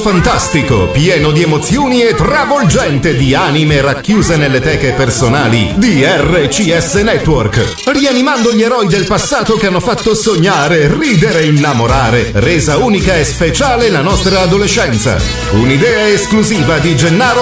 fantastico, pieno di emozioni e travolgente di anime racchiuse nelle teche personali di RCS Network, rianimando gli eroi del passato che hanno fatto sognare, ridere e innamorare, resa unica e speciale la nostra adolescenza. Un'idea esclusiva di Gennaro